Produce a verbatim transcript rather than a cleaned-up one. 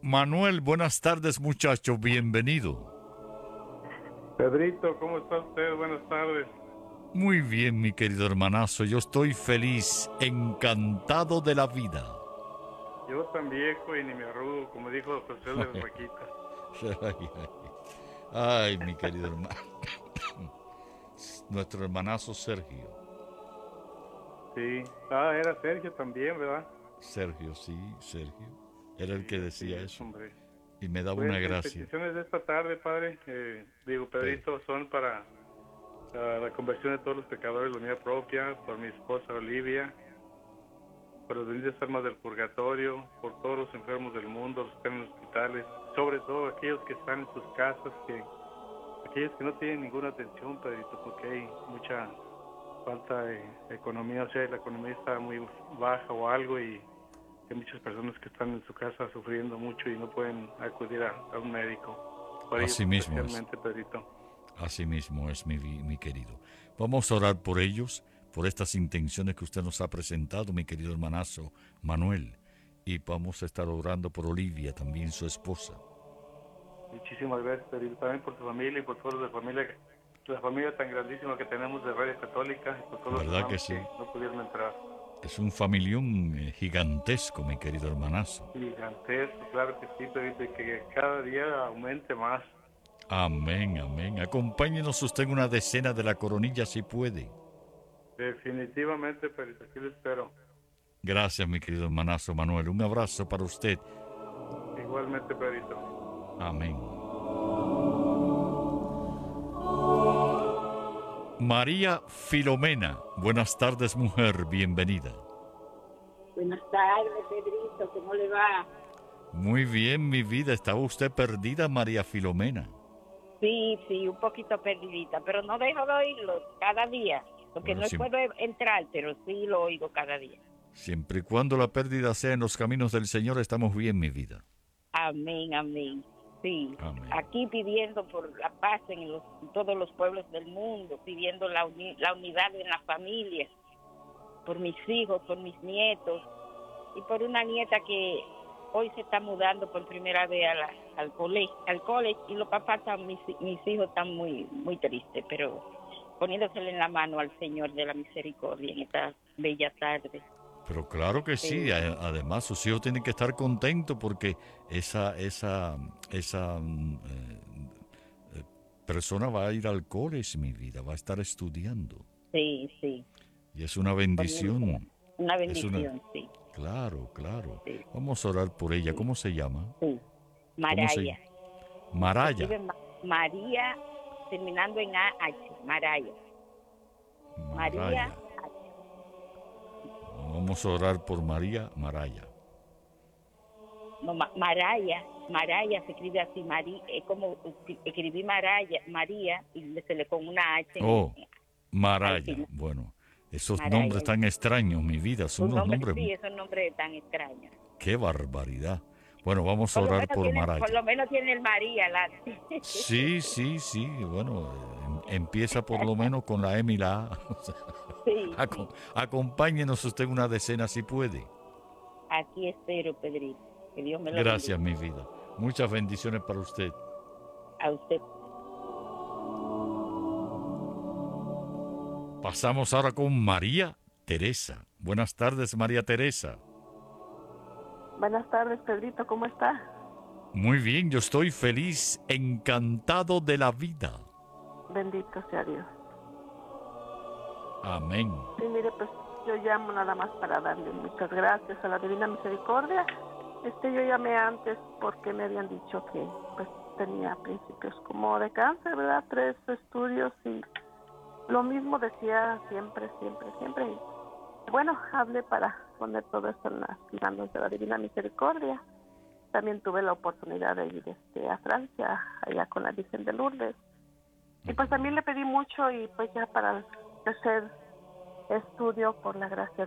Manuel, buenas tardes, muchacho, bienvenido. Pedrito, ¿cómo está usted? Buenas tardes. Muy bien, mi querido hermanazo, yo estoy feliz, encantado de la vida. Yo tan viejo y ni me arrugo, como dijo José de las Vaquitas. Ay, ay, ay, mi querido hermano. Nuestro hermanazo Sergio. Sí. Ah, era Sergio también, ¿verdad? Sergio, sí, Sergio. Era el Sí, que así decía es, eso. hombre. Y me daba Pues una mis gracia. peticiones de esta tarde, padre, eh, digo, Pe- Pedrito, son para ah, la conversión de todos los pecadores, la mía propia, por mi esposa Olivia, por las benditas almas del purgatorio, por todos los enfermos del mundo, los que están en hospitales, sobre todo aquellos que están en sus casas, que aquellos que no tienen ninguna atención, Pedrito, porque hay mucha falta de economía, o sea, la economía está muy baja o algo, y hay muchas personas que están en su casa sufriendo mucho y no pueden acudir a, a un médico. Por ellos Así mismo es. especialmente, Pedrito. Así mismo es, mi, mi querido. Vamos a orar por ellos, por estas intenciones que usted nos ha presentado, mi querido hermanazo Manuel. Y vamos a estar orando por Olivia, también su esposa. Muchísimas gracias, Pedrito, también por tu familia y por toda la familia, la familia tan grandísima que tenemos de Radio Católica, y por todos los ¿Verdad que hermanos sí? que no pudieron entrar. Es un familión eh, gigantesco, mi querido hermanazo. Gigantesco, claro que sí, Pedrito, y que cada día aumente más. Amén, amén. Acompáñenos usted en una decena de la coronilla si puede. Definitivamente, Pedrito, aquí lo espero. Gracias, mi querido hermanazo Manuel. Un abrazo para usted. Igualmente, Pedrito. Amén. María Filomena. Buenas tardes, mujer. Bienvenida. Buenas tardes, Pedrito, ¿cómo le va? Muy bien, mi vida. ¿Estaba usted perdida, María Filomena? Sí, sí, un poquito perdidita, pero no dejo de oírlo cada día, porque Bueno, no siem- puedo entrar, pero sí lo oigo cada día. siempre y cuando la pérdida sea en los caminos del Señor, estamos bien, mi vida. Amén, amén. Sí, Amén. aquí pidiendo por la paz en, los, en todos los pueblos del mundo, pidiendo la, uni, la unidad en las familias, por mis hijos, por mis nietos, y por una nieta que hoy se está mudando por primera vez a la, al colegio, al college, y los papás están, mis, mis hijos están muy, muy tristes, pero poniéndosele en la mano al Señor de la misericordia en esta bella tarde. Pero claro que sí, Sí, a- además sus hijos tienen que estar contentos porque esa, esa, esa mm, eh, eh, persona va a ir al college, mi vida, va a estar estudiando. sí, sí, Y es una poniéndosela. bendición. Una Es una, bendición, sí, claro, claro. sí, Vamos a orar por ella. sí, ¿Cómo se llama? sí. ¿Cómo se Maraya, llama? se Maraya. escribe Ma- María, terminando en A H, Maraya, María Maraya. H. Vamos a orar por María Maraya. No, Ma- Maraya, Maraya se escribe así, María, es como escribí Maraya, María, y se le con una H en, Oh, al Maraya. final. Bueno, esos Maraya. nombres tan extraños, mi vida, son Un unos nombre, nombres. sí, es un nombre tan extraño. ¡Qué barbaridad! Bueno, vamos a Por lo orar menos por tiene, por Maraya. lo menos tiene el María, la Sí, sí, sí. Bueno, em- empieza por lo menos con la M y la A. O sea, sí, sí. aco- acompáñenos usted una decena si puede. Aquí espero, Pedrito. Que Dios me lo Gracias, bendiga. mi vida. Muchas bendiciones para usted. A usted. Pasamos ahora con María Teresa. Buenas tardes, María Teresa. Buenas tardes, Pedrito, ¿cómo está? Muy bien, yo estoy feliz, encantado de la vida. Bendito sea Dios. Amén. Sí, mire, pues yo llamo nada más para darle muchas gracias a la Divina Misericordia. Este, yo llamé antes porque me habían dicho que pues tenía principios como de cáncer, ¿verdad? Tres estudios y lo mismo decía siempre, siempre, siempre. Y bueno, hablé para poner todo esto en las manos de la Divina Misericordia. También tuve la oportunidad de ir este, a Francia, allá con la Virgen de Lourdes. Y pues también le pedí mucho y pues ya para el tercer estudio, por la gracia